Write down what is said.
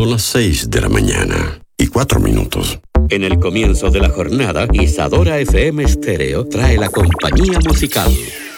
Son las 6:04. En el comienzo de la jornada, Isadora FM Stereo trae la compañía musical